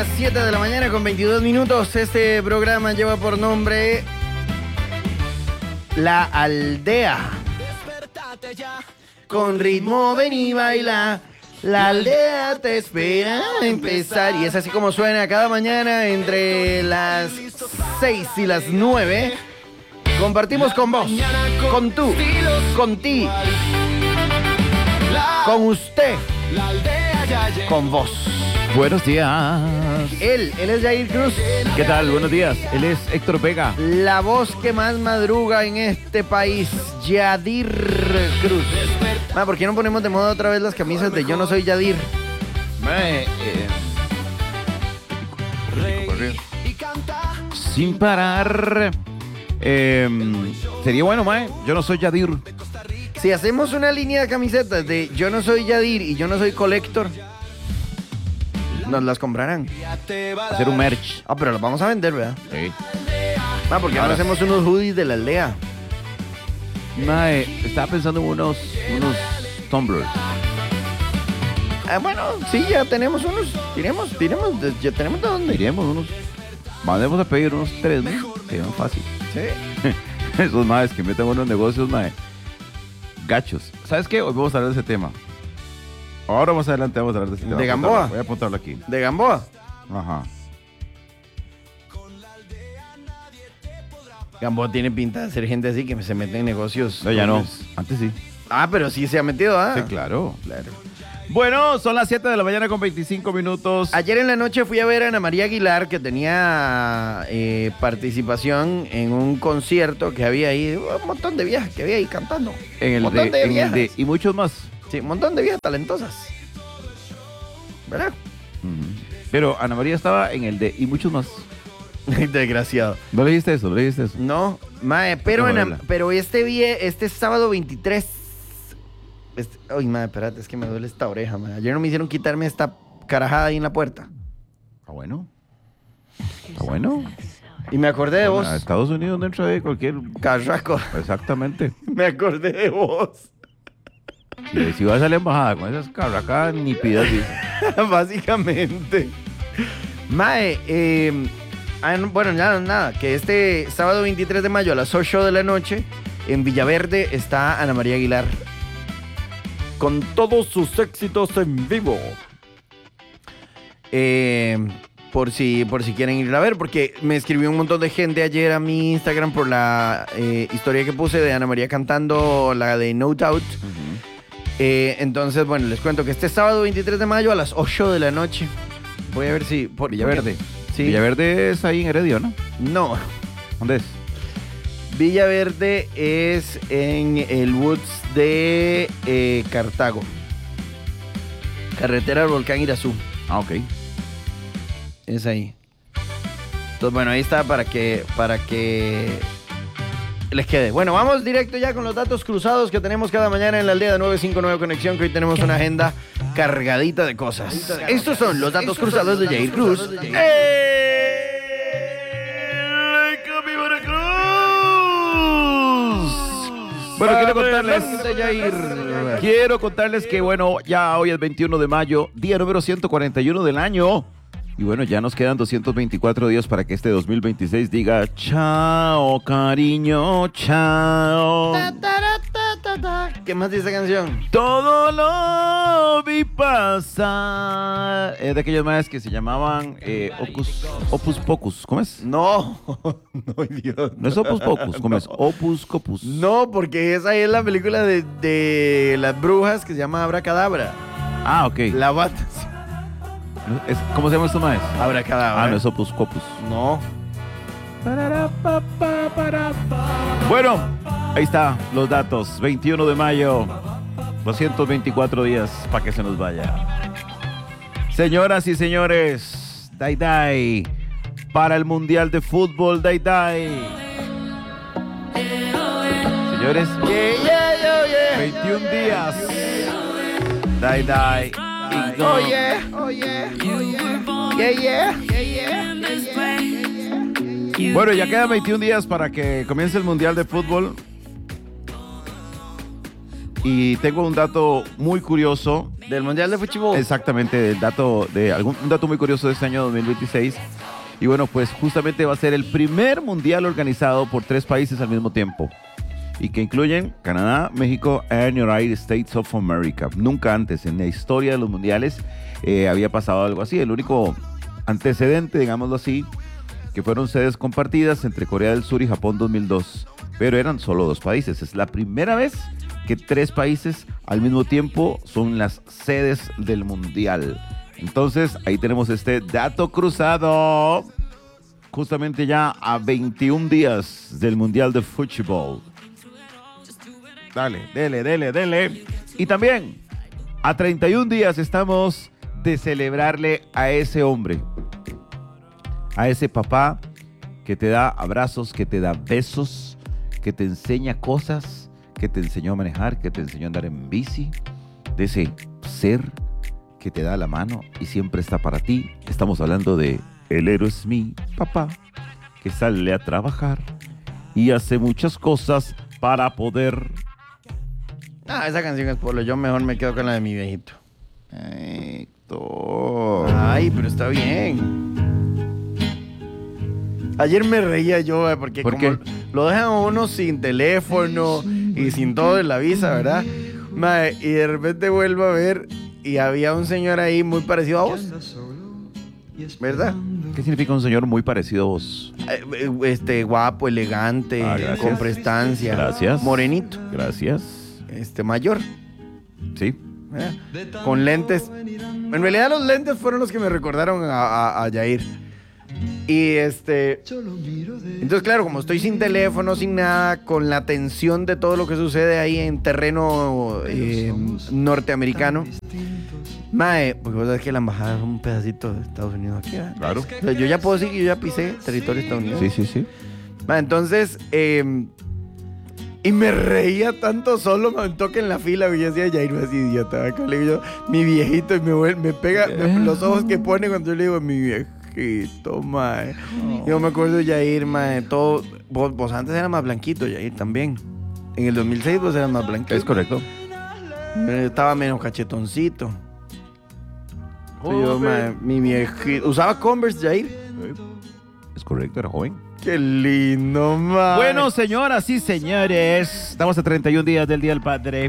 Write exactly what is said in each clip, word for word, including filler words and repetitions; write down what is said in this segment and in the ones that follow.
las siete de la mañana con veintidós minutos. Este programa lleva por nombre La Aldea. Con ritmo ven y baila. La aldea te espera a empezar. Y es así como suena cada mañana entre las seis y las nueve. Compartimos con vos, con tú, con ti, con usted, con vos. Buenos días. Él, él es Jair Cruz. ¿Qué tal? Buenos días. Él es Héctor Vega. La voz que más madruga en este país, Yadir Cruz. Ma, ¿por qué no ponemos de moda otra vez las camisas de Yo no soy Yadir? Mae, eh, sin parar. Eh, sería bueno, mae. Yo no soy Yadir. Si hacemos una línea de camisetas de Yo no soy Yadir y Yo no soy Collector, nos las comprarán. Hacer un merch. Ah, pero las vamos a vender, ¿verdad? Sí. Ah, porque ahora hacemos unos hoodies de la aldea. Mae, estaba pensando en unos, unos tumblers. Ah, bueno, sí, ya tenemos unos. Tiremos, tiremos, de- ya tenemos de dónde. Diremos unos. Mandemos a pedir unos tres, ¿no? Sería más fácil. Sí. Esos maes que meten buenos negocios, mae. Gachos. ¿Sabes qué? Hoy vamos a hablar de ese tema. Ahora más adelante vamos a hablar de ese tema. ¿De Voy a Gamboa? apuntarlo, Voy a apuntarlo aquí. De Gamboa. Ajá. Gamboa tiene pinta de ser gente así que se mete en negocios. No, ya no. dobles. Antes sí. Ah, pero sí se ha metido, ¿ah? Sí, claro. Claro. Bueno, son las siete de la mañana con veinticinco minutos. Ayer en la noche fui a ver a Ana María Aguilar, que tenía eh, participación en un concierto que había ahí, un montón de viejas que había ahí cantando. En el un montón de, de en el viejas. de y muchos más. Sí, un montón de viejas talentosas. ¿Verdad? Ujú. Pero Ana María estaba en el de y muchos más. Desgraciado. ¿No le dijiste eso? ¿No le dijiste eso? No, mae, pero, No, Ana- verla. pero este, vie- este sábado veintitrés. Este, ay, mae, espérate, es que me duele esta oreja, mae. Ayer no me hicieron quitarme esta carajada ahí en la puerta. Está bueno. Está bueno. Y me acordé de vos. A Estados Unidos no entra de cualquier. Carraco. Exactamente. Me acordé de vos. Si, si vas a la embajada con esas carracas, ni pidas visa. Básicamente. Mae, eh, ah, no, bueno, nada, nada. Que este sábado veintitrés de mayo a las ocho de la noche en Villaverde está Ana María Aguilar. Con todos sus éxitos en vivo. Eh, por si, por si quieren ir a ver, porque me escribió un montón de gente ayer a mi Instagram por la eh, historia que puse de Ana María cantando la de No Doubt. Eh, entonces, bueno, les cuento que este sábado veintitrés de mayo a las ocho de la noche. Voy a ver si... Por, Villaverde. Sí. Villaverde es ahí en Heredia, ¿no? No. ¿Dónde es? Villaverde es en el Woods de eh, Cartago. Carretera al Volcán Irazú. Ah, ok. Es ahí. Entonces, bueno, ahí está para que, para que les quede. Bueno, vamos directo ya con los datos cruzados que tenemos cada mañana en la aldea de nueve cinco nueve Conexión, que hoy tenemos una agenda cargadita de cosas. Estos son los datos cruzados de Jair Cruz. Bueno, quiero contarles, quiero contarles que, bueno, ya hoy es veintiuno de mayo, día número ciento cuarenta y uno del año. Y bueno, ya nos quedan doscientos veinticuatro días para que este dos mil veintiséis diga chao, cariño, chao. ¿Qué más dice esa canción? Todo lo vi pasar. Es de aquellos más que se llamaban eh, Opus, Opus Pocus. ¿Cómo es? No, no, idiota. No es Opus Pocus, ¿cómo es? Opus Copus. No, porque esa es la película de, de las brujas que se llama Abracadabra. Ah, ok. La bata. No, es- ¿Cómo se llama esto más? Abracadabra. Ah, no es Opus Copus. No. Bueno, ahí está los datos. veintiuno de mayo, doscientos veinticuatro días para que se nos vaya. Señoras y señores, Dai Dai para el Mundial de Fútbol, Dai Dai. Señores, Yeah, yeah, yeah, yeah. veintiún días. Dai Dai. y Oh yeah, oh yeah, oh yeah. Yeah, yeah, yeah, yeah. Bueno, ya quedan veintiún días para que comience el Mundial de Fútbol. Y tengo un dato muy curioso Del Mundial de Fútbol. Exactamente, el dato de algún un dato muy curioso de este año dos mil veintiséis. Y bueno, pues justamente va a ser el primer mundial organizado por tres países al mismo tiempo. Y que incluyen Canadá, México y United States of America. Nunca antes en la historia de los mundiales eh, había pasado algo así. El único antecedente, digámoslo así, que fueron sedes compartidas entre Corea del Sur y Japón dos mil dos. Pero eran solo dos países. Es la primera vez que tres países al mismo tiempo son las sedes del mundial. Entonces, ahí tenemos este dato cruzado. Justamente ya a veintiún días del Mundial de Fútbol. Dale, dele, dele, dele. Y también a treinta y un días estamos de celebrarle a ese hombre, a ese papá que te da abrazos, que te da besos, que te enseña cosas, que te enseñó a manejar, que te enseñó a andar en bici, de ese ser que te da la mano y siempre está para ti. Estamos hablando de el héroe es mi papá, que sale a trabajar y hace muchas cosas para poder... Ah, esa canción es Polo. Yo mejor me quedo con la de mi viejito. Héctor. Ay, pero está bien. Ayer me reía yo, eh, porque ¿Por como qué? lo dejan a uno sin teléfono y sin todo en la visa, ¿verdad? Mae, y de repente vuelvo a ver y había un señor ahí muy parecido a vos. ¿Verdad? ¿Qué significa un señor muy parecido a vos? Eh, eh, Este, guapo, elegante, Ah, gracias. con prestancia. Gracias. Morenito. Gracias. Este, mayor. Sí. ¿eh? Con lentes. En realidad los lentes fueron los que me recordaron a, a, a Yair. Y este... Entonces, claro, como estoy sin teléfono, sin nada, con la tensión de todo lo que sucede ahí en terreno eh, norteamericano. Mae, porque vos sabés que la embajada es un pedacito de Estados Unidos aquí, ¿verdad? Claro. O sea, yo ya puedo decir que yo ya pisé territorio estadounidense. Sí, sí, sí. Mae, entonces... Eh, y me reía tanto solo, me toque en la fila, y yo decía, Yair, no es idiota, ¿verdad? Le digo yo, mi viejito, y me, vuelve, me pega me, los ojos que pone cuando yo le digo, mi viejito, mae. Oh. Yo me acuerdo de Yair, mae, todo, vos, vos antes eras más blanquito, Yair, también. En el dos mil seis vos eras más blanquito. Es correcto. Yo estaba menos cachetoncito. Oh, yo, mae, mi viejito, ¿usaba Converse, Yair? Es correcto, era joven. Qué lindo, man. Bueno, señoras y señores, estamos a treinta y un días del Día del Padre.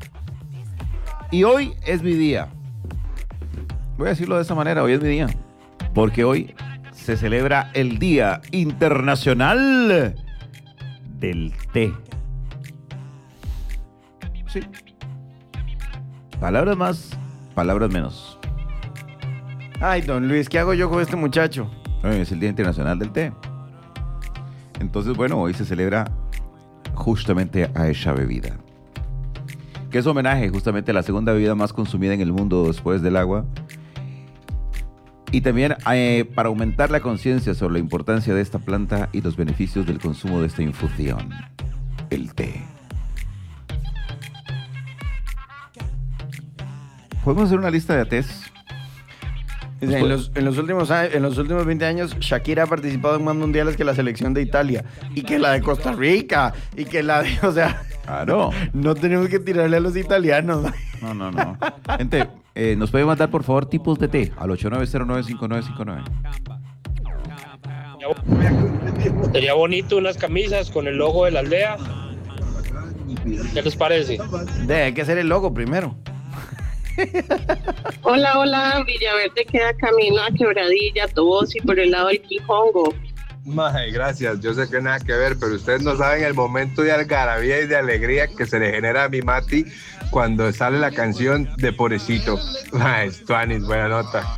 Y hoy es mi día. Voy a decirlo de esa manera, hoy es mi día. Porque hoy se celebra el Día Internacional del Té. Sí. Palabras más, palabras menos. Ay, don Luis, ¿qué hago yo con este muchacho? Hoy es el Día Internacional del Té. Entonces, bueno, hoy se celebra justamente a esa bebida. Que es homenaje justamente a la segunda bebida más consumida en el mundo después del agua. Y también eh, para aumentar la conciencia sobre la importancia de esta planta y los beneficios del consumo de esta infusión, el té. ¿Podemos hacer una lista de tés? En los, en, los últimos, en los últimos veinte años, Shakira ha participado en más mundiales que la selección de Italia. Y que la de Costa Rica. Y que la de... O sea... Claro. No tenemos que tirarle a los italianos. No, no, no. Gente, eh, ¿nos puede mandar, por favor, tipos de té? Al ocho nueve cero nueve cinco nueve cinco nueve. Sería bonito unas camisas con el logo de la aldea. ¿Qué les parece? De, hay que hacer el logo primero. Hola, hola, Villaverde queda camino a Quebradilla, Toboso y por el lado del Quijongo. Mae, gracias, yo sé que nada que ver, pero ustedes no saben el momento de algarabía y de alegría que se le genera a mi Mati cuando sale la canción de Pobrecito. Mae, Tuanis, buena nota.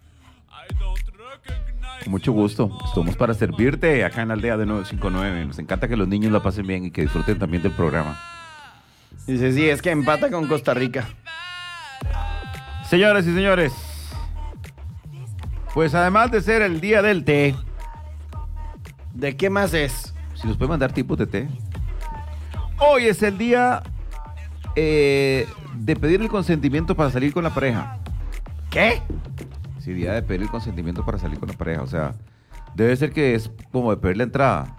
Con mucho gusto, estamos para servirte acá en la aldea de nueve cinco nueve. Nos encanta que los niños la pasen bien y que disfruten también del programa. Dice, sí, es que empata con Costa Rica. Señoras y señores, pues además de ser el día del té, ¿de qué más es? Si nos puede mandar tipos de té. Hoy es el día eh, de pedir el consentimiento para salir con la pareja. ¿Qué? Sí, día de pedir el consentimiento para salir con la pareja. O sea, debe ser que es como de pedir la entrada.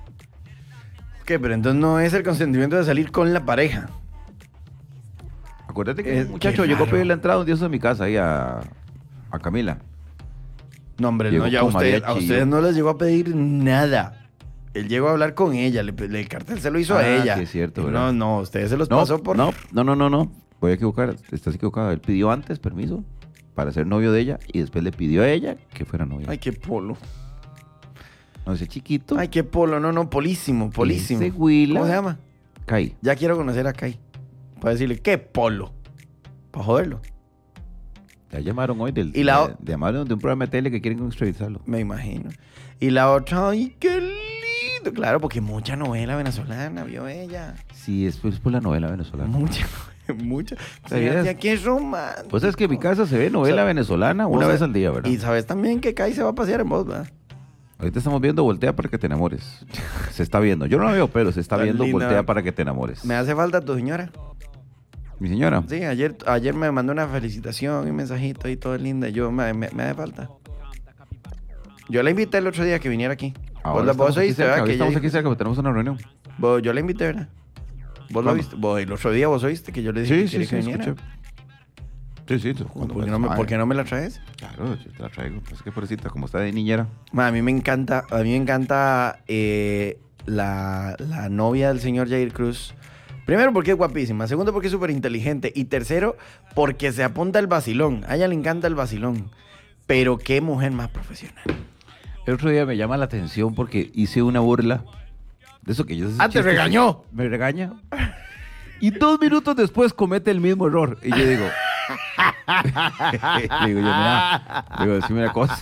¿Qué? Pero entonces no es el consentimiento de salir con la pareja. acuérdate que Es- el muchacho qué llegó a raro. pedir la entrada un día a mi casa ahí a, a Camila. No, hombre, Llegó no, ya a, con usted- a mariachi. ustedes no les llegó a pedir nada. Él llegó a hablar con ella, le, le- el cartel se lo hizo a Ah, ella. sí, es cierto, Y ¿verdad? No, no, ustedes se los No, pasó por... no, no, no, no, no. Voy a equivocar. Estás equivocado. Él pidió antes permiso para ser novio de ella y después le pidió a ella que fuera novia. Ay, qué polo. No, ese chiquito. Ay, qué polo. No, no, polísimo, polísimo. Ese huila. ¿Cómo se llama? Kai. Ya quiero conocer a Kai. Para decirle, qué polo. Para joderlo. Ya llamaron hoy del, Y la o- de, de llamaron de un programa de tele que quieren extraditarlo. Me imagino. Y la otra, ay, qué lindo. Claro, porque mucha novela venezolana vio ella. Sí, es, es por la novela venezolana. Mucha, mucha. ¿Sabías? Señora, ¿qué es romántico? Pues es que en mi casa se ve novela O sea, venezolana una O sea, vez al día, ¿verdad? Y sabes también que Kai se va a pasear en voz, ¿verdad? Ahorita estamos viendo Voltea para que te enamores. Se está viendo. Yo no la veo, pero se está Tan viendo linda. Voltea para que te enamores. Me hace falta tu señora. Mi señora. Sí, ayer, ayer me mandó una felicitación y un mensajito y todo lindo. Yo, me, me, me hace falta. Yo la invité el otro día que viniera aquí. Ahora Vos, la- estamos vos aquí oíste, cerca, ¿verdad? hoy Que estamos ella- aquí cerca, porque tenemos una reunión. vos- yo la invité, ¿verdad? Vos lo ¿Cuándo? viste. Vos, el otro día vos oíste que yo le dije Sí, que sí, quería sí, que viniera. escuché. Sí, sí. tú- ¿Por cuando qué, me- no me, Ay, por qué no me la traes? Claro, yo te la traigo. Pues es que pobrecita, como está de niñera. Ma, a mí me encanta, a mí me encanta eh, la, la novia del señor Jair Cruz. Primero porque es guapísima, segundo porque es súper inteligente y tercero porque se apunta el vacilón. A ella le encanta el vacilón. Pero qué mujer más profesional. El otro día me llama la atención porque hice una burla. De eso que yo... Ah, te regañó. Me regaña. Y dos minutos después comete el mismo error. Y yo digo... le digo yo, mira... le digo, decime una cosa.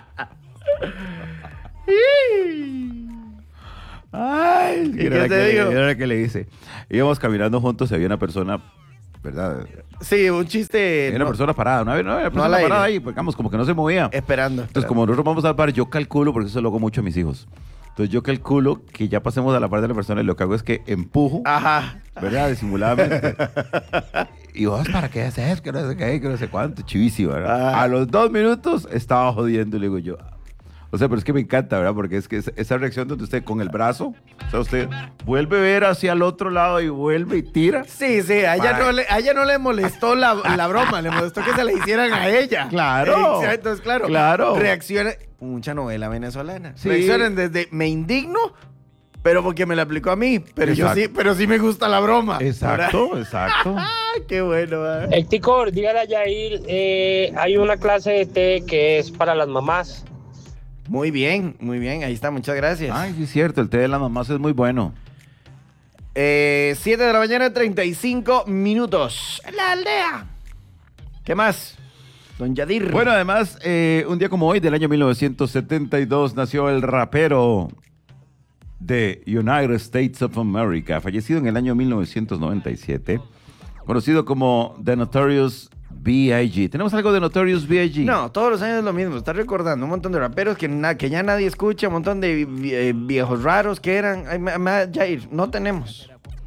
Ay, ¿Y qué era te que, digo? era que le dice. Íbamos caminando juntos y había una persona, ¿verdad? Sí, un chiste. Había una no, persona parada, no había, no había una al persona aire. parada ahí, pues, digamos, como que no se movía. Esperando. Entonces, como nosotros vamos al bar, yo calculo, porque eso lo hago mucho a mis hijos. Entonces, yo calculo que ya pasemos a la par de la persona y lo que hago es que empujo, Ajá. ¿verdad? Disimuladamente. Y vos, ¿para qué haces? Que no sé qué, que no sé cuánto. Chivísimo, ¿verdad? Ah. A los dos minutos estaba jodiendo, le digo yo. O sea, pero es que me encanta, ¿verdad? Porque es que es- esa reacción donde usted con el brazo, o sea, usted vuelve a ver hacia el otro lado y vuelve y tira. Sí, sí, a ella, Para- no le, a ella no le molestó la, la broma, le molestó que se la hicieran a ella. Claro. Exacto, entonces, claro. Claro. Reacciona. Mucha novela venezolana. Sí. Reaccionan desde me indigno, pero porque me la aplicó a mí. Pero yo Exacto. sí, pero sí me gusta la broma. Exacto, exacto. Ay, qué bueno, ¿verdad? Hecticor, dígale a Yair, eh, hay una clase de té que es para las mamás. Muy bien, muy bien. Ahí está, muchas gracias. Ay, sí es cierto, el té de las mamás es muy bueno. Eh, siete de la mañana, treinta y cinco minutos. En la aldea. ¿Qué más? Don Yadir. Bueno, además, eh, un día como hoy, del año mil novecientos setenta y dos, nació el rapero de United States of America, fallecido en el año mil novecientos noventa y siete, conocido como The Notorious B I G ¿Tenemos algo de Notorious B I G? No, todos los años es lo mismo. Está recordando un montón de raperos que, na- que ya nadie escucha, un montón de vi- eh, viejos raros que eran. Ay, ma- ma- Jair, no tenemos.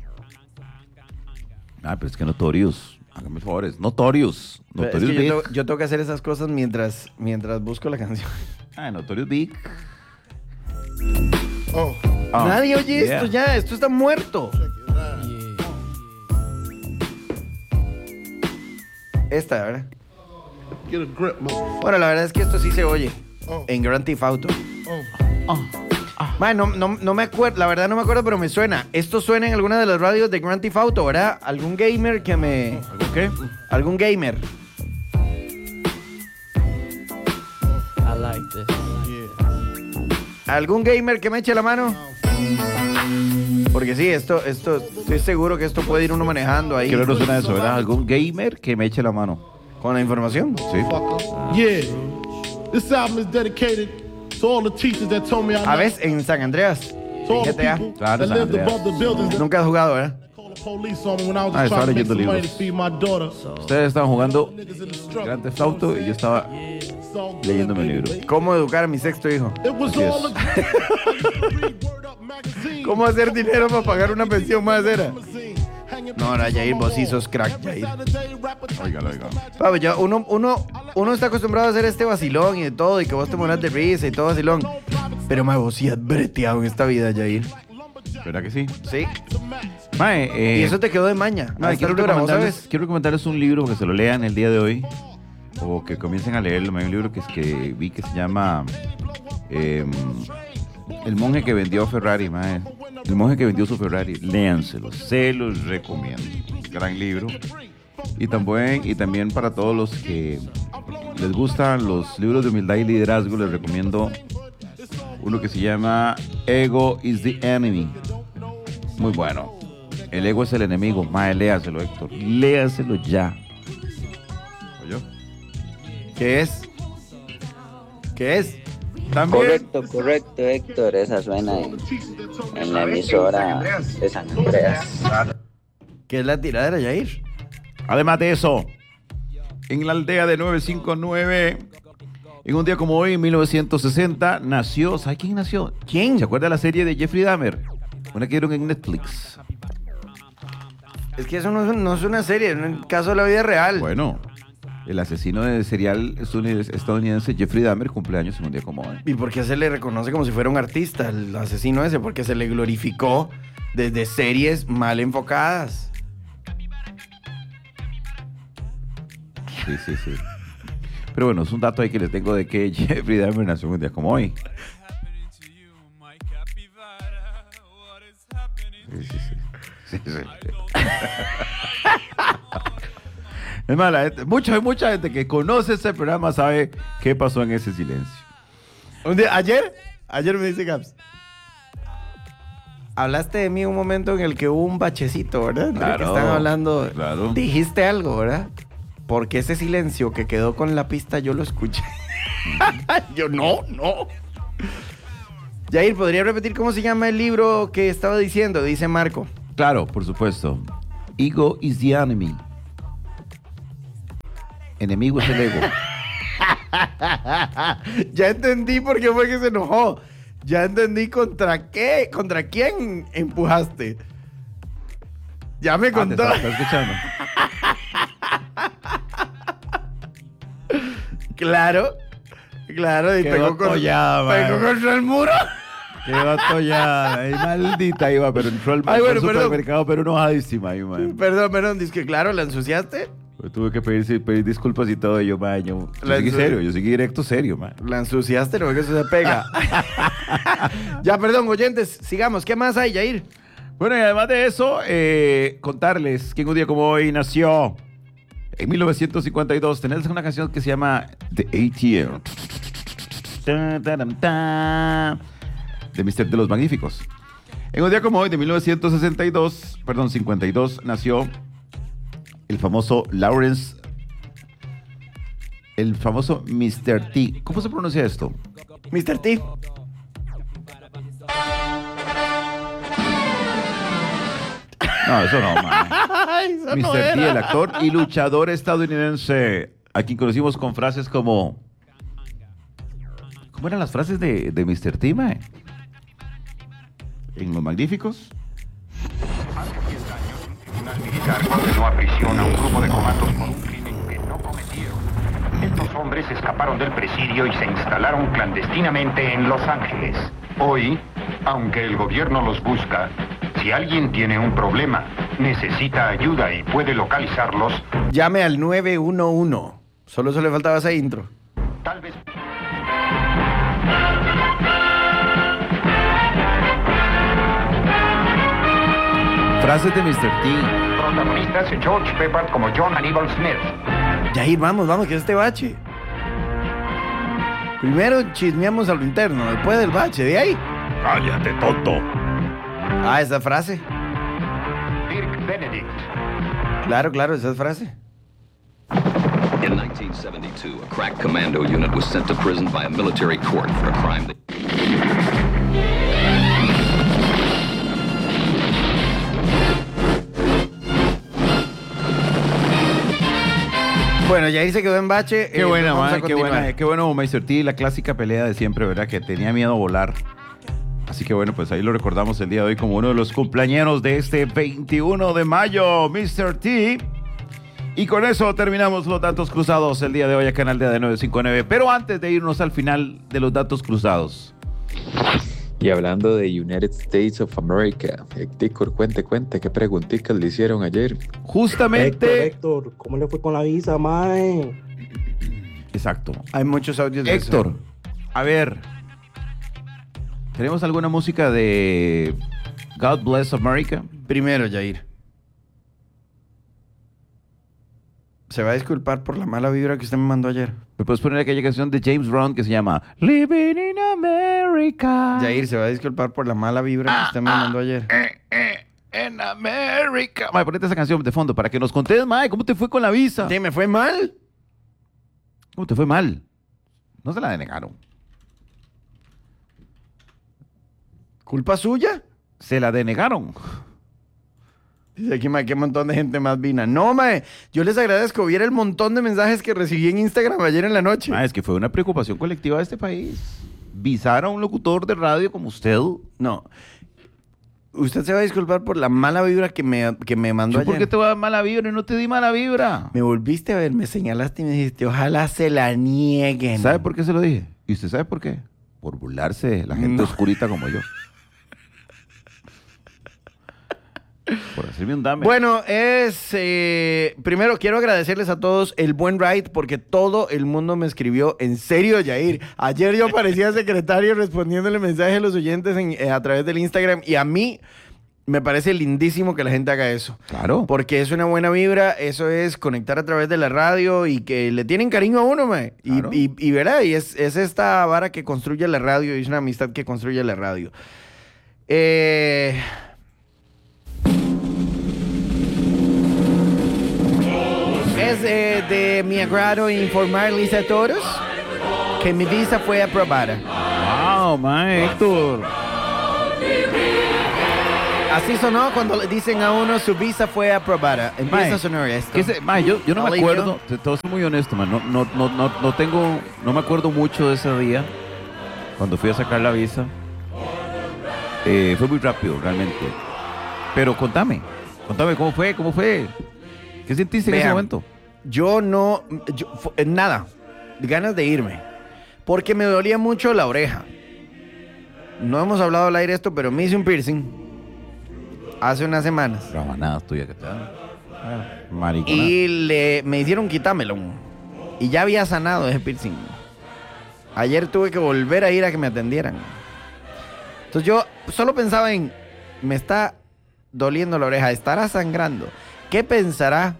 Ah, pero es que Notorious. Hágame favores. Notorious. Es Notorious que Big. yo, tengo, yo tengo que hacer esas cosas mientras, mientras busco la canción. Ah, Notorious Big. Oh, Ah, Nadie oye yeah. esto ya, esto está muerto. Esta, ¿verdad? get a grip, man. Bueno, la verdad es que esto sí se oye Oh. en Grand Theft Auto. Oh. Man, no, no, no me acuerdo, la verdad no me acuerdo, pero me suena. Esto suena en alguna de las radios de Grand Theft Auto, ¿verdad? ¿Algún gamer que me... ¿Algo qué? ¿Algún gamer? I like this. ¿Algún gamer que me eche la mano? Porque sí, esto, esto, estoy seguro que esto puede ir uno manejando ahí Quiero no suena eso, ¿verdad? Algún gamer que me eche la mano. con la información. Sí. Yeah. This album is dedicated to all the teachers that told me I A veces en San Andreas, to all the G T A. people Claro, that San lived Andreas. above the buildings that Nunca has jugado, ¿verdad? called the police on me when I was Ah, just estaba trying to make leyendo some money to libros. feed my daughter. Ustedes estaban jugando Niggas in the struggle. Grand Theft Auto y yo estaba So good, leyéndome un baby. libro. ¿Cómo educar a mi sexto hijo? It was Así es. all a I used to read Word Up magazine. ¿Cómo hacer dinero para pagar una pensión más era? Hanging No, ahora, Yair, vos sí sos crack, Yair. Oígalo, oígalo. Papi, ya uno, uno, uno está acostumbrado a hacer este vacilón y de todo, y que vos te mueras de risa y todo vacilón. Pero, ma, vos sí has breteado en esta vida, Yair. ¿Verdad que sí? Sí. Mae, eh, Y eso te quedó de maña. mae, A esta quiero, altura, ¿vos recomendarles, sabes? quiero recomendarles un libro que se lo lean el día de hoy o que comiencen a leerlo. Hay un libro que, es que vi que se llama eh, El monje que vendió Ferrari, mae. El monje que vendió su Ferrari. Léanselo, se los recomiendo. Gran libro. Y también, y también para todos los que les gustan los libros de humildad y liderazgo, les recomiendo uno que se llama Ego is the Enemy. Muy bueno. El ego es el enemigo. Mae, léaselo, Héctor. Léaselo ya. ¿Oyó? ¿Qué es? ¿Qué es? También. Correcto, correcto, Héctor. Esa suena en, en la emisora de San Andreas. ¿Qué es la tiradera, Yair? Además de eso, en la aldea de novecientos cincuenta y nueve, en un día como hoy, en mil novecientos sesenta, nació. ¿Sabe quién nació? ¿Quién? ¿Se acuerda de la serie de Jeffrey Dahmer? Una que dieron en Netflix. Es que eso no es, un- no es una serie, es un caso de la vida real. Bueno, el asesino de serial estadounidense Jeffrey Dahmer cumple años en un día como hoy. ¿Y por qué se le reconoce como si fuera un artista, el asesino ese? Porque se le glorificó desde series mal enfocadas. Sí, sí, sí. Pero bueno, es un dato ahí que les tengo de que Jeffrey Dahmer nació un día como hoy. Sí, sí, sí. Sí, sí. Es más, la gente- mucha, mucha gente que conoce este programa sabe qué pasó en ese silencio. Un día- ayer, ayer me dice Gaps, hablaste de mí un momento en el que hubo un bachecito, ¿verdad? Entre Claro, que están hablando, claro. dijiste algo, ¿verdad? Porque ese silencio que quedó con la pista yo lo escuché. Yo no, no. Jair, ¿podría repetir cómo se llama el libro que estaba diciendo? Dice Marco. Claro, por supuesto. Ego is the enemy. Enemigo es el ego. Ya entendí por qué fue que se enojó. Ya entendí contra qué, contra quién empujaste. Ya me Ah, te contó. está- está escuchando. Claro, claro, y Qué pegó, con, batollada, pegó man. contra el muro. Qué batollada. Ay, maldita iba, pero entró al, Ay, bueno, al perdón. supermercado, pero enojadísima. Ahí, man. Perdón, perdón, dice que claro, ¿la ensuciaste? Pues tuve que pedir, pedir disculpas y todo. Y yo, man, yo, yo La seguí ensu- serio, yo seguí directo serio, man. La ensuciaste, no, que eso se pega. Ya, perdón, oyentes, sigamos. ¿Qué más hay, Jair? Bueno, y además de eso, eh, contarles que en un día como hoy nació en mil novecientos cincuenta y dos. Tenés una canción que se llama The A T M. Ta, taram, ta, de mister de los Magníficos. En un día como hoy, de mil novecientos sesenta y dos, perdón, cincuenta y dos, nació el famoso Lawrence, el famoso mister T. ¿Cómo se pronuncia esto? mister T. No, eso no, man. Ay, eso no mister T, era. el actor y luchador estadounidense, a quien conocimos con frases como... ¿Cómo eran las frases de, de mister T, mae? En Los Magníficos. Militar condenó a prisión a un grupo de comandos por un crimen que no cometieron. Estos hombres escaparon del presidio y se instalaron clandestinamente en Los Ángeles. Hoy, aunque el gobierno los busca, si alguien tiene un problema, necesita ayuda y puede localizarlos, Llame al nueve uno uno. Solo eso le faltaba esa intro. tal vez... Frases de mister T. Protagonistas George Peppard como John Hannibal Smith. Jair, vamos, vamos, que es este bache. Primero chismeamos a lo interno, después del bache, de ahí. Cállate, tonto. Ah, esa frase. Dirk Benedict. Claro, claro, esa es frase. In nineteen seventy-two, a crack commando unit was sent to prison by a military court for a crime that... Bueno, Jair se quedó en bache. Qué eh, buena, vamos a man, qué continuar. buena, qué bueno mister T, la clásica pelea de siempre, ¿verdad? Que tenía miedo a volar. Así que bueno, pues ahí lo recordamos el día de hoy como uno de los cumpleañeros de este veintiuno de mayo, mister T. Y con eso terminamos los datos cruzados el día de hoy acá en Aldea de novecientos cincuenta y nueve. Pero antes de irnos al final de los datos cruzados, Y hablando de United States of America, Héctor, cuente, cuente, ¿qué preguntitas le hicieron ayer? Justamente... Héctor, Héctor, ¿cómo le fue con la visa, mae? Exacto. Hay muchos audios de Héctor, eso. a ver, ¿tenemos alguna música de God Bless America? Primero, Jair. Se va a disculpar por la mala vibra que usted me mandó ayer. ¿Me puedes poner aquella canción de James Brown que se llama Living in America? Jair, se va a disculpar por la mala vibra que usted me mandó ayer. Eh, eh, en América. Mae, ponete esa canción de fondo para que nos contes, mae, ¿cómo te fue con la visa? Sí, me fue mal. ¿Cómo te fue mal? No se la denegaron. ¿Culpa suya? Se la denegaron. Dice aquí, mae, qué montón de gente más vina. No, mae, yo les agradezco. Viera el montón de mensajes que recibí en Instagram ayer en la noche. Mae, es que fue una preocupación colectiva de este país. Visar a un locutor de radio como usted. No. Usted se va a disculpar por la mala vibra que me, que me mandó ¿Yo ayer. por qué te voy a dar mala vibra y no te di mala vibra? Me volviste a ver, me señalaste y me dijiste, ojalá se la nieguen. ¿Sabe por qué se lo dije? ¿Y usted sabe por qué? Por burlarse de la gente No. oscurita como yo. Por hacerme un dame. Bueno, es... eh, primero, quiero agradecerles a todos el buen ride porque todo el mundo me escribió. En serio, Jair. Ayer yo parecía secretario respondiéndole mensajes a los oyentes en- eh, a través del Instagram y a mí me parece lindísimo que la gente haga eso. Claro. Porque es una buena vibra, eso es conectar a través de la radio y que le tienen cariño a uno, mae. Y, Claro. y, y verá, y es, es esta vara que construye la radio y es una amistad que construye la radio. Eh... Es eh, de mi agrado informarles a todos que mi visa fue aprobada. Wow, mae, Héctor. Así sonó cuando le dicen a uno su visa fue aprobada. Empieza Mae, a sonar esto. ¿qué se- mae, yo, yo no me Alivio. acuerdo, te, te voy a ser muy honesto, man, no, no, no, no, no tengo, no me acuerdo mucho de ese día, cuando fui a sacar la visa. Eh, fue muy rápido, realmente. Pero contame, contame, ¿cómo fue? ¿Cómo fue? ¿Qué sentiste en ese Vean, momento? Yo no, yo- fu- eh, nada, ganas de irme, porque me dolía mucho la oreja. No hemos hablado al aire esto, pero me hice un piercing hace unas semanas. Rabanadas tuya que te dan. Maricona. Y le, me hicieron quitármelo. Y ya había sanado ese piercing. Ayer tuve que volver a ir a que me atendieran. Entonces yo solo pensaba en, me está doliendo la oreja, estará sangrando. ¿Qué pensará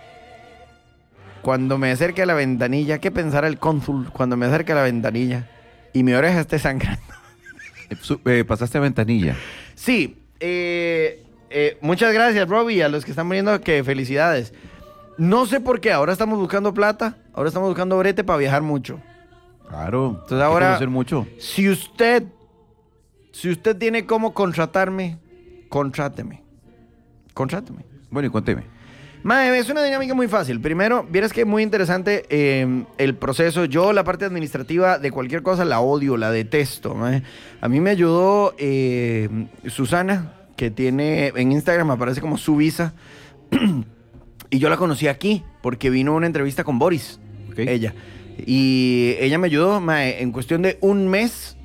cuando me acerque a la ventanilla? ¿Qué pensará el cónsul cuando me acerque a la ventanilla y mi oreja esté sangrando? Eh, su- eh, pasaste a ventanilla. Sí, eh, eh, muchas gracias, Robbie, a los que están poniendo que felicidades. No sé por qué, ahora estamos buscando plata, ahora estamos buscando brete para viajar mucho. Claro. Entonces hay que ahora, conocer mucho. si usted, si usted tiene cómo contratarme, contráteme. Contráteme. Bueno, y cuénteme. Mae, es una dinámica muy fácil. Primero, vieras que es muy interesante eh, el proceso. Yo la parte administrativa de cualquier cosa la odio, la detesto. Mae. A mí me ayudó eh, Susana, que tiene en Instagram, aparece como su visa. Y yo la conocí aquí, porque vino a una entrevista con Boris, Ok. ella. Y ella me ayudó, mae, en cuestión de un mes.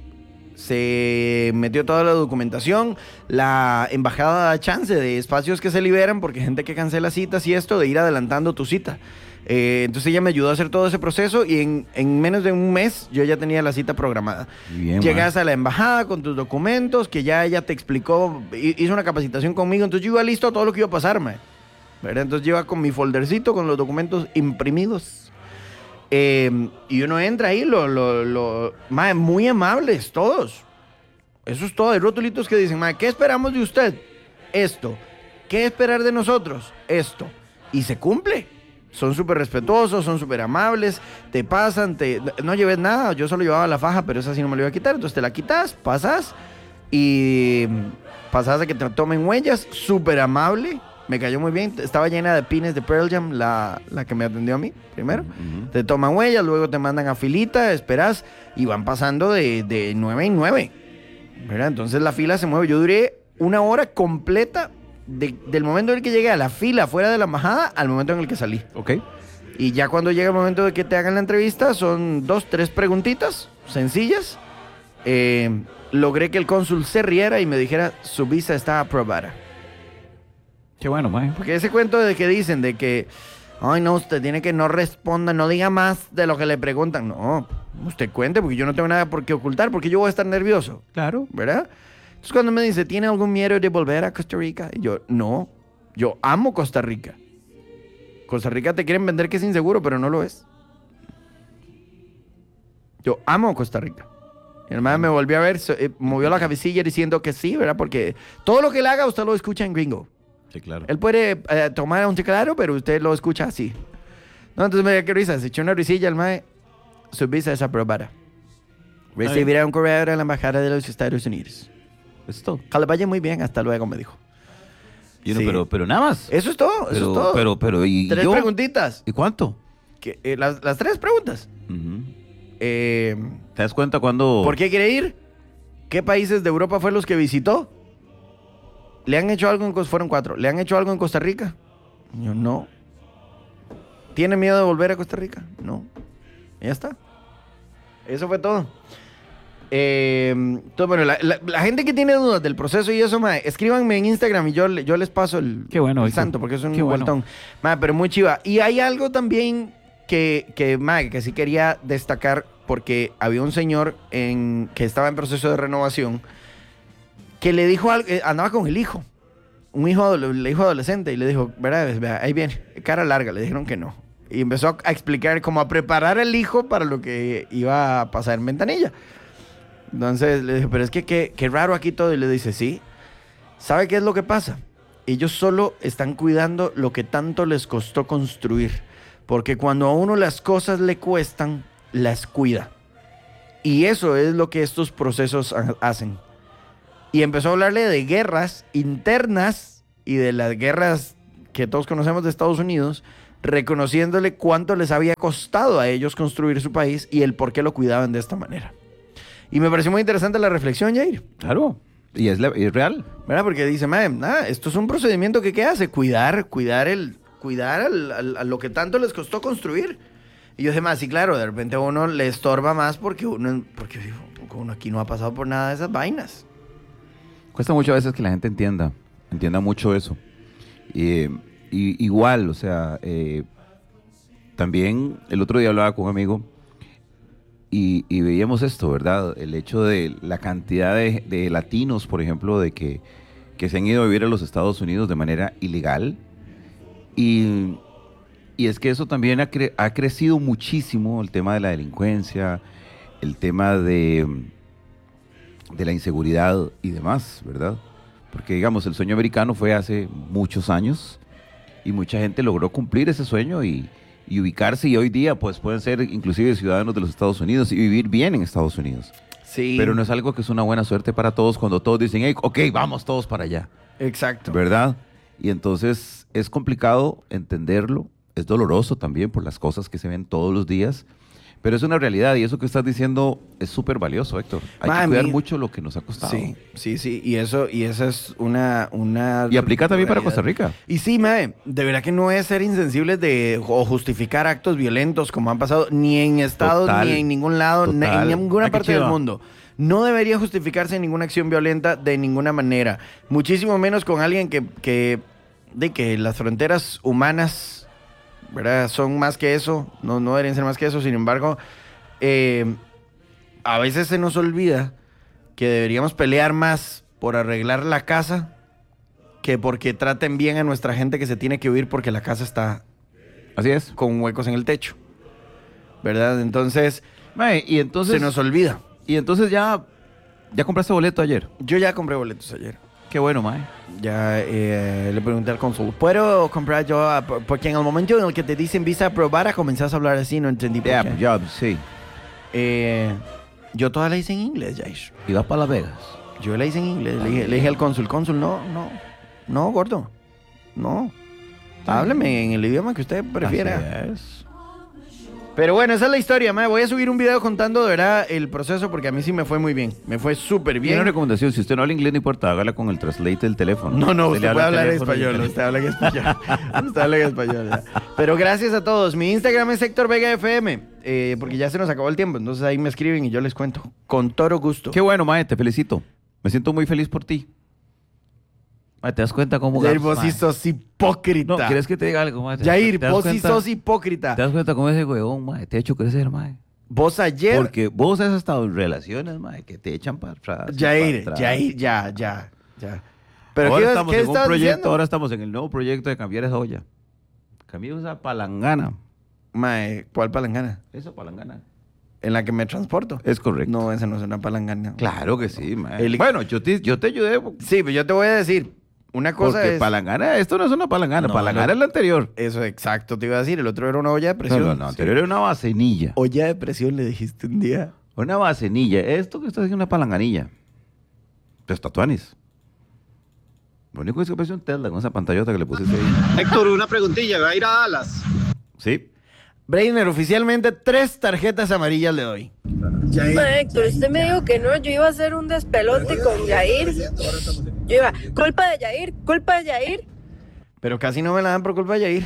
Se metió toda la documentación, la embajada da chance de espacios que se liberan porque gente que cancela citas y esto, de ir adelantando tu cita. Eh, entonces ella me ayudó a hacer todo ese proceso y en, en menos de un mes yo ya tenía la cita programada. Bien, Llegas a la embajada con tus documentos, que ya ella te explicó, hi- hizo una capacitación conmigo, entonces yo iba listo a todo lo que iba a pasarme. ¿Verdad? Entonces yo iba con mi foldercito con los documentos imprimidos. Eh, y uno entra ahí, lo, lo, lo, mae, muy amables todos. Eso es todo. Hay rotulitos que dicen, mae, ¿qué esperamos de usted? Esto. ¿Qué esperar de nosotros? Esto. Y se cumple. Son súper respetuosos, son súper amables, te pasan, te, no lleves nada. Yo solo llevaba la faja, pero esa sí no me la iba a quitar. Entonces te la quitas, pasas y pasas a que te tomen huellas. Súper amable. Me cayó muy bien. Estaba llena de pines de Pearl Jam, la, la que me atendió a mí primero. Ujú. Te toman huellas, luego te mandan a filita, esperas y van pasando de, de nueve en nueve. ¿Verdad? Entonces la fila se mueve. Yo duré una hora completa de- del momento en el que llegué a la fila fuera de la embajada al momento en el que salí. Ok. Y ya cuando llega el momento de que te hagan la entrevista, son dos, tres preguntitas sencillas eh, logré que el cónsul se riera y me dijera, su visa está aprobada. Qué bueno, mae. Porque ese cuento de que dicen de que, ay, no, usted tiene que no responda, no diga más de lo que le preguntan. No, usted cuente, porque yo no tengo nada por qué ocultar, porque yo voy a estar nervioso. Claro. ¿Verdad? Entonces cuando me dice, ¿tiene algún miedo de volver a Costa Rica? Y yo, no, yo amo Costa Rica. Costa Rica te quieren vender que es inseguro, pero no lo es. Yo amo Costa Rica. Mi hermana me volvió a ver, se, eh, movió la cabecilla diciendo que sí, ¿verdad? Porque todo lo que él haga usted lo escucha en gringo. Sí, claro. Él puede eh, tomar un teclado, pero usted lo escucha así. No, entonces me dio que risa, se echó una risilla el mae, su visa es aprobada. Recibirá un correo de la embajada de los Estados Unidos. Eso es todo. Que le vaya muy bien, hasta luego, me dijo. Y no, Sí. pero, pero nada más. Eso es todo, pero, eso es todo. Pero, pero, ¿y Tres yo? preguntitas. ¿Y cuánto? Que, eh, las, las tres preguntas. Uh-huh. Eh, ¿Te das cuenta cuando...? ¿Por qué quiere ir? ¿Qué países de Europa fue los que visitó? ¿Le han hecho algo en Costa Fueron cuatro. ¿Le han hecho algo en Costa Rica? Yo, no. ¿Tiene miedo de volver a Costa Rica? No. Ya está. Eso fue todo. Eh, entonces, bueno, la, la- la gente que tiene dudas del proceso y eso, mae, escríbanme en Instagram y yo, le- yo les paso el, Qué bueno, el Víctor. santo, porque es un Qué bueno. vueltón. Mae, pero muy chiva. Y hay algo también que, que, mae, que sí quería destacar, porque había un señor en, que estaba en proceso de renovación que le dijo algo, eh, andaba con el hijo, un hijo, adole- el hijo adolescente, y le dijo, verá, ves, vea, ahí viene, cara larga, le dijeron que no. Y empezó a, a explicar, como a preparar al hijo para lo que iba a pasar en Ventanilla. Entonces le dije, pero es que qué, qué raro aquí todo. Y le dice, sí. ¿Sabe qué es lo que pasa? Ellos solo están cuidando lo que tanto les costó construir. Porque cuando a uno las cosas le cuestan, las cuida. Y eso es lo que estos procesos ha- hacen. Y empezó a hablarle de guerras internas y de las guerras que todos conocemos de Estados Unidos, reconociéndole cuánto les había costado a ellos construir su país y el por qué lo cuidaban de esta manera. Y me pareció muy interesante la reflexión, Jair. Claro. Y es, la- es real. ¿Verdad? Porque dice, madre, nada, esto es un procedimiento que ¿qué hace? Cuidar, cuidar el, cuidar al- al- a lo que tanto les costó construir. Y yo dije, más, sí, claro, de repente a uno le estorba más porque uno, porque digo, uno aquí no ha pasado por nada de esas vainas. Cuesta muchas veces que la gente entienda, entienda mucho eso. Y, y- igual, o sea, eh, también el otro día hablaba con un amigo y, y veíamos esto, ¿verdad? El hecho de la cantidad de, de latinos, por ejemplo, de que, que se han ido a vivir a los Estados Unidos de manera ilegal. Y, y es que eso también ha, cre- ha crecido muchísimo, el tema de la delincuencia, el tema de, de la inseguridad y demás, ¿verdad? Porque, digamos, el sueño americano fue hace muchos años y mucha gente logró cumplir ese sueño y, y ubicarse, y hoy día pues pueden ser inclusive ciudadanos de los Estados Unidos y vivir bien en Estados Unidos. Sí. Pero no es algo que es una buena suerte para todos cuando todos dicen, hey, ok, vamos todos para allá. Exacto. ¿Verdad? Y entonces es complicado entenderlo, es doloroso también por las cosas que se ven todos los días, pero es una realidad y eso que estás diciendo es súper valioso, Héctor. Hay Ma, que cuidar mi- mucho lo que nos ha costado. Sí, sí, sí. Y eso, y esa es una, una... Y aplica también para realidad. Costa Rica. Y sí, mae, de verdad que no es ser insensibles de o justificar actos violentos como han pasado ni en Estados Total, ni en ningún lado, ni total. en ninguna Ah, qué parte del chiva. mundo. No debería justificarse ninguna acción violenta de ninguna manera. Muchísimo menos con alguien que, que de que las fronteras humanas, ¿verdad? Son más que eso. No, no deberían ser más que eso. Sin embargo, eh, a veces se nos olvida que deberíamos pelear más por arreglar la casa que porque traten bien a nuestra gente que se tiene que huir porque la casa está Así es. con huecos en el techo. ¿Verdad? Entonces, Mae, y entonces, se nos olvida. y entonces ya, ya compraste boleto ayer. Yo ya compré boletos ayer. Qué bueno, mae. Ya eh, le pregunté al cónsul, ¿puedo comprar yo? Ah, por- Porque en el momento en el que te dicen visa aprobada, comenzás a hablar así, no entendí por Ya, qué. ya, sí. Eh, yo toda la hice en inglés, Jair. Y vas para Las Vegas. Yo la hice en inglés. Le dije, le dije al cónsul, cónsul, no, no, no, gordo. No. Hábleme en el idioma que usted prefiera. Así es. Pero bueno, esa es la historia, mae. Voy a subir un video contando de verdad el proceso porque a mí sí me fue muy bien. Me fue súper Y bien. una recomendación, si usted no habla inglés, no importa, hágala con el translate del teléfono. No, no, Usted usted le puede habla al hablar en teléfono y español. el Usted habla en español. Usted habla en español. Ya. Pero gracias a todos. Mi Instagram es Héctor Vega F M, eh, porque ya se nos acabó el tiempo. Entonces ahí me escriben y yo les cuento. Con todo gusto. Qué bueno, mae, te felicito. Me siento muy feliz por ti. Mae, ¿te das cuenta cómo Jair, ganas, vos sí mae? sos hipócrita. No, ¿quieres que te diga algo, mae? ¿Te- Jair, te das vos sí cuenta- sos hipócrita. ¿Te das cuenta cómo ese huevón, mae, te ha hecho crecer, mae? Vos ayer... Porque vos has estado en relaciones, mae, que te echan para atrás. y Jair, para atrás. Jair, ya, ya, ya. Pero ahora ¿qué, estamos ¿qué en un estabas proyecto, diciendo? ahora estamos en el nuevo proyecto de cambiar esa olla. Cambiamos esa palangana. Mae, ¿cuál palangana? Esa palangana. ¿En la que me transporto? Es correcto. No, esa no es una palangana. Claro que sí, mae. El- Bueno, yo te, yo te ayudé. Sí, pero yo te voy a decir, una cosa Porque es... palangana, esto no es una palangana, No, palangana no. es la anterior. Eso, exacto, te iba a decir. El otro era una olla de No, presión. no, no, anterior era una vasenilla. Olla de presión le dijiste un día. Una vasenilla. Esto que está haciendo una palanganilla. Pues tatuanis. Lo único es que parece un Tesla con esa pantallota que le pusiste ahí. Héctor, una preguntilla, ¿va a ir a Dallas? Sí. Breiner, oficialmente tres tarjetas amarillas le doy. Ma, Héctor, usted me dijo que no, yo iba a hacer un despelote con Yair. Yo iba, culpa de Yair, culpa de Yair. Pero casi no me la dan por culpa de Yair.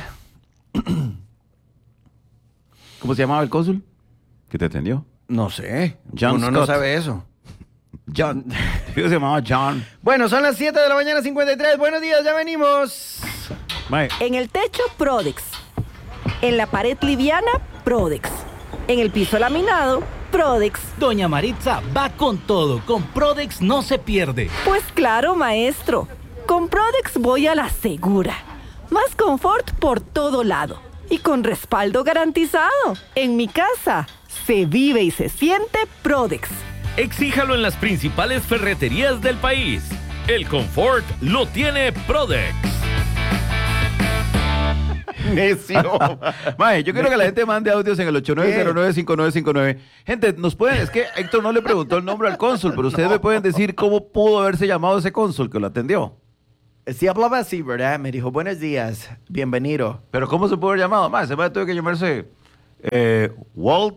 ¿Cómo se llamaba el cónsul? ¿Que te atendió? No sé. John Uno no Scott. sabe eso. John. Yo se llamaba John. Bueno, son las siete de la mañana, cincuenta y tres. Buenos días, ya venimos. Mae, En el techo, Prodex. En la pared liviana, Prodex. En el piso laminado, Prodex. Doña Maritza va con todo. Con Prodex no se pierde. Pues claro, maestro. Con Prodex voy a la segura. Más confort por todo lado. Y con respaldo garantizado. En mi casa, se vive y se siente Prodex. Exíjalo en las principales ferreterías del país. El confort lo tiene Prodex. Necio. Mae, yo quiero que la gente mande audios en el ocho nueve cero nueve cinco nueve cinco nueve. Gente, nos pueden, es que Héctor no le preguntó el nombre al cónsul, pero ustedes me pueden decir cómo pudo haberse llamado ese cónsul que lo atendió. Sí hablaba así, ¿verdad? Me dijo, buenos días, bienvenido. Pero ¿cómo se pudo haber llamado? Mae, se me tuvo que llamarse eh, Walt.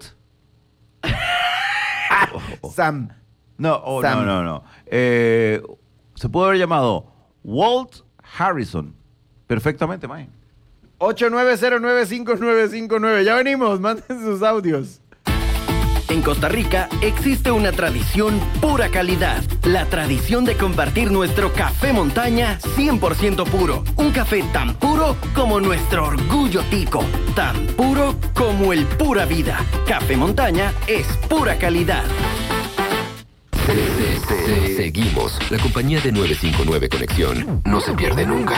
Sam. No, oh, Sam. no, no, no. Eh, se pudo haber llamado Walt Harrison. Perfectamente, mae. ocho nueve cero nueve cinco nueve cinco nueve. Ya venimos, manden sus audios. En Costa Rica existe una tradición pura calidad. La tradición de compartir nuestro café montaña cien por ciento puro. Un café tan puro como nuestro orgullo tico. Tan puro como el pura vida. Café montaña es pura calidad. Seguimos. La compañía de nueve cinco nueve Conexión no se pierde nunca.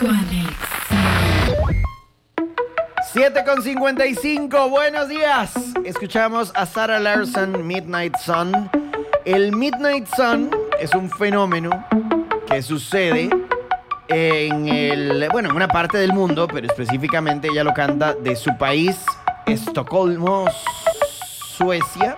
siete con cincuenta y cinco, buenos días. Escuchamos a Sarah Larson, Midnight Sun. El Midnight Sun es un fenómeno que sucede en el, bueno, en una parte del mundo, pero específicamente ella lo canta de su país, Estocolmo, Suecia.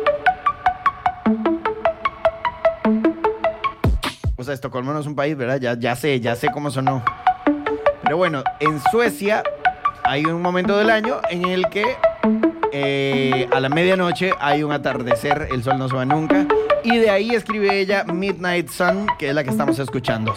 O sea, Estocolmo no es un país, ¿verdad? Ya, ya sé, ya sé cómo sonó. Pero bueno, en Suecia hay un momento del año en el que eh, a la medianoche hay un atardecer, el sol no se va nunca. Y de ahí escribe ella Midnight Sun, que es la que estamos escuchando.